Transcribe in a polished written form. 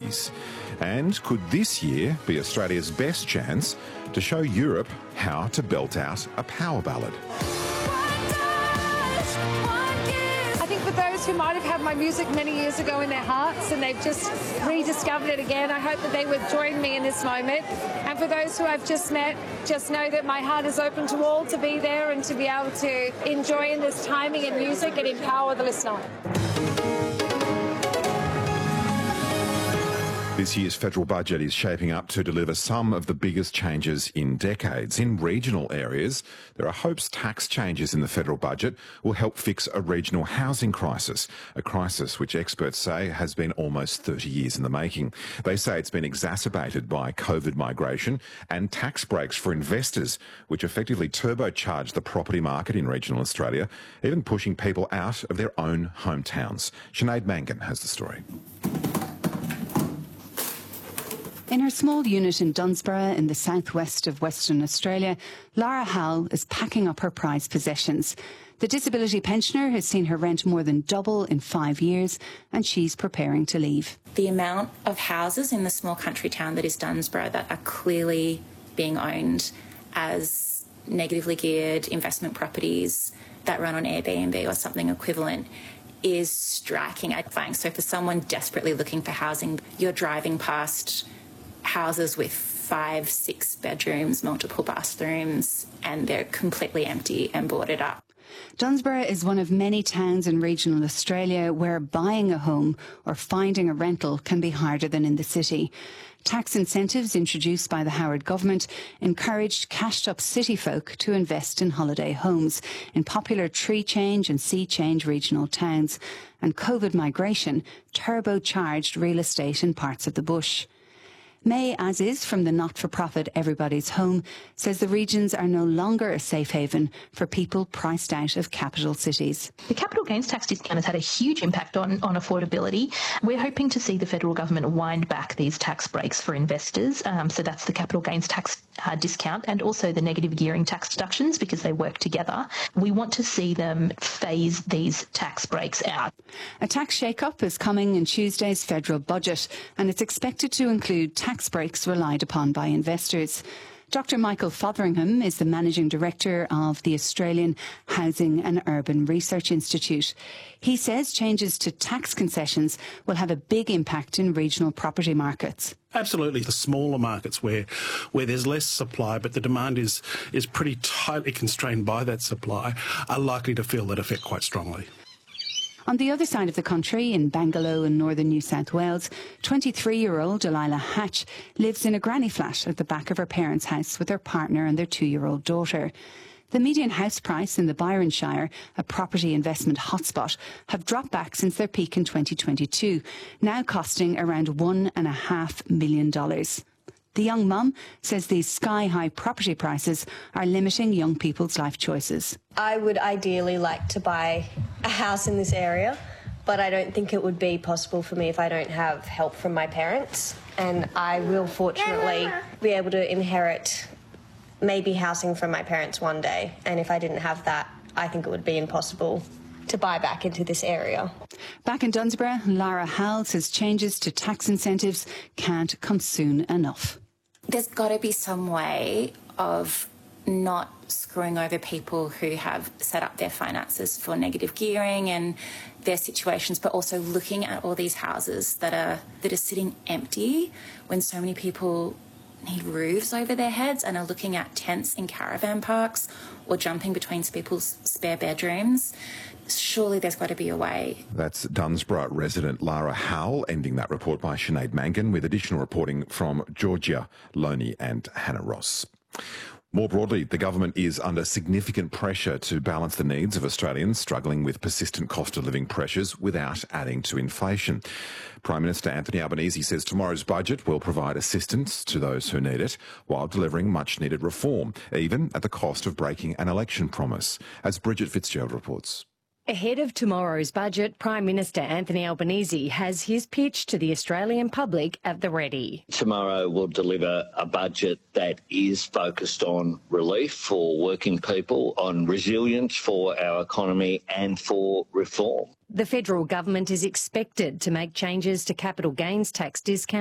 cities. And could this year be Australia's best chance to show Europe how to belt out a power ballad? I think for those who might have had my music many years ago in their hearts and they've just rediscovered it again, I hope that they would join me in this moment. And for those who I've just met, just know that my heart is open to all to be there and to be able to enjoy in this timing and music and empower the listener. This year's federal budget is shaping up to deliver some of the biggest changes in decades. In regional areas, there are hopes tax changes in the federal budget will help fix a regional housing crisis, a crisis which experts say has been almost 30 years in the making. They say it's been exacerbated by COVID migration and tax breaks for investors, which effectively turbocharged the property market in regional Australia, even pushing people out of their own hometowns. Sinead Mangan has the story. In her small unit in Dunsborough in the southwest of Western Australia, Lara Howell is packing up her prized possessions. The disability pensioner has seen her rent more than double in 5 years, and she's preparing to leave. The amount of houses in the small country town that is Dunsborough that are clearly being owned as negatively geared investment properties that run on Airbnb or something equivalent is striking. So for someone desperately looking for housing, you're driving past houses with 5, 6 bedrooms, multiple bathrooms, and they're completely empty and boarded up. Dunsborough is one of many towns in regional Australia where buying a home or finding a rental can be harder than in the city. Tax incentives introduced by the Howard government encouraged cashed-up city folk to invest in holiday homes in popular tree change and sea change regional towns, and COVID migration turbocharged real estate in parts of the bush. May Aziz from the not-for-profit Everybody's Home says the regions are no longer a safe haven for people priced out of capital cities. The capital gains tax discount has had a huge impact on affordability. We're hoping to see the federal government wind back these tax breaks for investors. So that's the capital gains tax discount and also the negative gearing tax deductions because they work together. We want to see them phase these tax breaks out. A tax shake-up is coming in Tuesday's federal budget, and it's expected to include tax breaks relied upon by investors. Dr Michael Fotheringham is the Managing Director of the Australian Housing and Urban Research Institute. He says changes to tax concessions will have a big impact in regional property markets. Absolutely. The smaller markets where there's less supply but the demand is pretty tightly constrained by that supply are likely to feel that effect quite strongly. On the other side of the country, in Bangalow in northern New South Wales, 23-year-old Delilah Hatch lives in a granny flat at the back of her parents' house with her partner and their 2-year-old daughter. The median house price in the Byron Shire, a property investment hotspot, have dropped back since their peak in 2022, now costing around $1.5 million. The young mum says these sky-high property prices are limiting young people's life choices. I would ideally like to buy a house in this area, but I don't think it would be possible for me if I don't have help from my parents. And I will fortunately be able to inherit maybe housing from my parents one day. And if I didn't have that, I think it would be impossible to buy back into this area. Back in Dunsborough, Lara Howell says changes to tax incentives can't come soon enough. There's got to be some way of not screwing over people who have set up their finances for negative gearing and their situations, but also looking at all these houses that are sitting empty when so many people need roofs over their heads and are looking at tents in caravan parks or jumping between people's spare bedrooms. Surely there's got to be a way. That's Dunsborough resident Lara Howell, ending that report by Sinead Mangan, with additional reporting from Georgia Loney and Hannah Ross. More broadly, the government is under significant pressure to balance the needs of Australians struggling with persistent cost of living pressures without adding to inflation. Prime Minister Anthony Albanese says tomorrow's budget will provide assistance to those who need it while delivering much-needed reform, even at the cost of breaking an election promise, as Bridget Fitzgerald reports. Ahead of tomorrow's budget, Prime Minister Anthony Albanese has his pitch to the Australian public at the ready. Tomorrow we'll deliver a budget that is focused on relief for working people, on resilience for our economy and for reform. The federal government is expected to make changes to capital gains tax discounts